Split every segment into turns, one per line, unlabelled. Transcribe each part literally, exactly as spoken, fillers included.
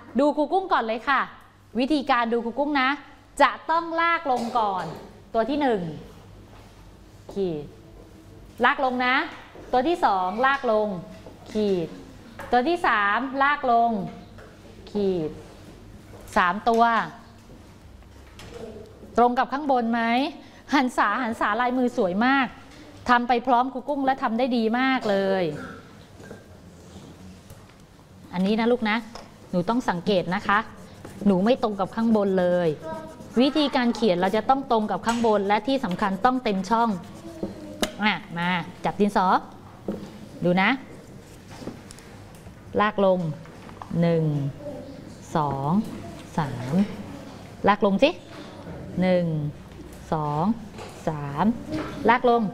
ดูครูกุ้งก่อนเลยค่ะวิธีการดูครูกุ้งนะจะต้องลากลงก่อนตัวที่หนึ่งขีดลากลงนะตัวที่สองลากลงขีดตัวที่สามลากลงขีดสามตัวตรงกับข้างบนไหมหันษาหันษาลายมือสวยมากทำไปพร้อมครูกุ้งและทำได้ดีมากเลยอันนี้นะลูกนะหนูต้องสังเกตนะคะหนูไม่ตรงกับข้างบนเลยวิธีการเขียนเราจะต้องตรงกับข้างบนและที่สำคัญต้องเต็มช่องอ่ะมาจับดินสอดูนะลากลงหนึ่งสองสามลากลงสิหนึ่งสองสามลากลง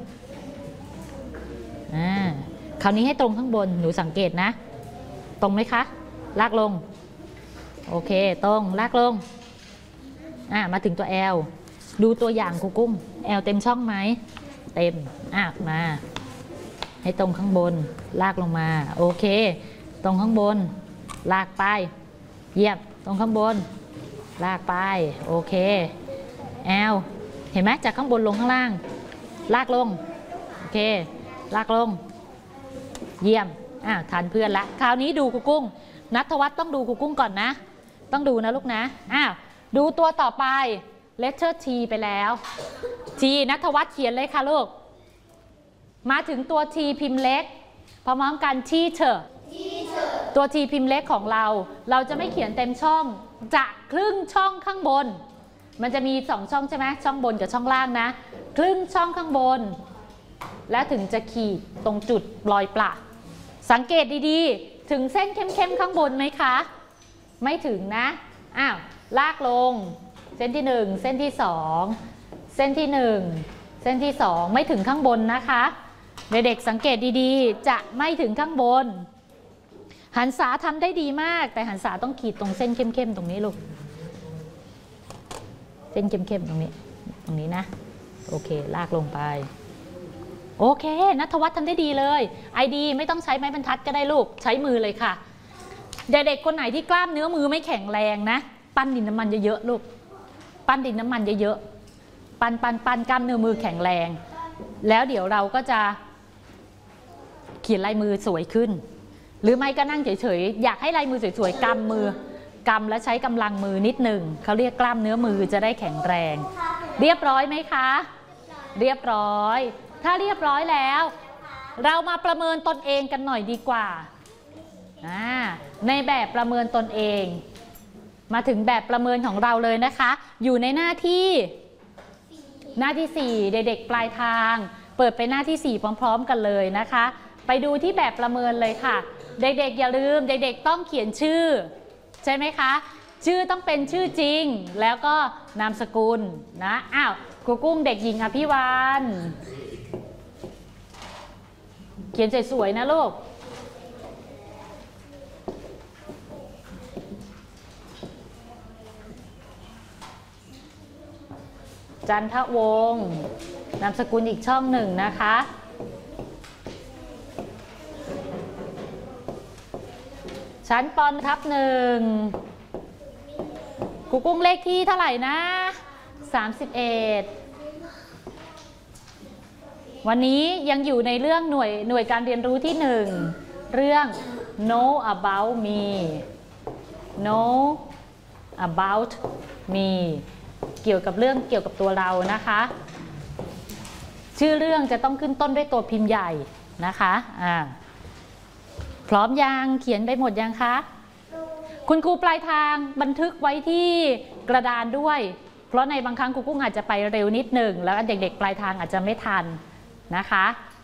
อ่าคราวนี้ให้ตรงข้างบนหนูสังเกตนะตรงไหมคะลากลงโอเคตรงลากลงอ่ะมาถึงตัว L ดูตัวอย่างครูกุ้ง L เต็มช่องไหมเต็มอ่ะมาให้ตรงข้างบนลากลงมาโอเคตรงข้างบนลากไปเยียบตรงข้างบนลากไปโอเค L เห็นไหมจากข้างบนลงข้างล่างลากลงโอเคลากลงเยี่ยมอ่ะทันเพื่อนละคราวนี้ดูครูกุ้งณัฐวัฒน์ต้องดูครูกุ้งก่อนนะต้องดูนะลูกนะอ้าวดูตัวต่อไป letter T ไปแล้ว T ณัฐวัฒน์เขียนเลยค่ะลูกมาถึงตัว T พิมพ์เล็กพร้อมๆกัน teacher ตัว T พิมพ์เล็กของเราเราจะไม่เขียนเต็มช่องจะครึ่งช่องข้างบนมันจะมีสองช่องใช่ไหมช่องบนกับช่องล่างนะครึ่งช่องข้างบนแล้วถึงจะขีดตรงจุดรอยประสังเกตดีๆถึงเส้นเข้มๆข้างบนไหมคะไม่ถึงนะอ้าวลากลงเส้นที่หนึ่งเส้นที่สองเส้นที่หนึ่งเส้นที่สองไม่ถึงข้างบนนะคะเด็กๆสังเกตดีๆจะไม่ถึงข้างบนหันษาทำได้ดีมากแต่หันษาต้องขีดตรงเส้นเข้มๆตรงนี้ลูกเส้นเข้มๆตรงนี้ตรงนี้นะโอเคลากลงไปโอเคณัฐวัฒน์ทำได้ดีเลยไอดีไม่ต้องใช้ไม้บรรทัดก็ได้ลูกใช้มือเลยค่ะเด็กๆคนไหนที่กล้ามเนื้อมือไม่แข็งแรงนะปั้นดินน้ำมันเยอะๆลูกปั้นดินน้ำมันเยอะๆปั้นปั้นปั้นกล้ามเนื้อมือแข็งแรงแล้วเดี๋ยวเราก็จะเขียนลายมือสวยขึ้นหรือไม่ก็นั่งเฉยๆอยากให้ลายมือสวยๆกำมือกำและใช้กำลังมือนิดหนึ่งเขาเรียกกล้ามเนื้อมือจะได้แข็งแรงเรียบร้อยไหมคะเรียบร้อยถ้าเรียบร้อยแล้วเรามาประเมินตนเองกันหน่อยดีกว่าในแบบประเมินตนเองมาถึงแบบประเมินของเราเลยนะคะอยู่ในหน้าที่หน้าที่สี่เด็กๆปลายทางเปิดไปหน้าที่สี่พร้อมๆกันเลยนะคะไปดูที่แบบประเมินเลยค่ะเด็กๆอย่าลืมเด็กๆต้องเขียนชื่อใช่ไหมคะชื่อต้องเป็นชื่อจริงแล้วก็นามสกุลนะอ้าวครูกุ้งเด็กหญิงอภิวรรณเขียนสวยๆนะลูกจันทวงศ์นามสกุลอีกช่องหนึ่งนะคะชั้นปอนทับหนึ่งครูกุ้งเลขที่เท่าไหร่นะสามสิบเอ็ดวันนี้ยังอยู่ในเรื่องหน่วยหน่วยการเรียนรู้ที่หนึ่งเรื่อง know about me know about me เกี่ยวกับเรื่องเกี่ยวกับตัวเรานะคะชื่อเรื่องจะต้องขึ้นต้นด้วยตัวพิมพ์ใหญ่นะคะอ่าพร้อมยังเขียนไปหมดยังคะคุณครูปลายทางบันทึกไว้ที่กระดานด้วยเพราะในบางครั้งครูกุ้งอาจจะไปเร็วนิดหนึ่งแล้วเด็กๆปลายทางอาจจะไม่ทันนะคะ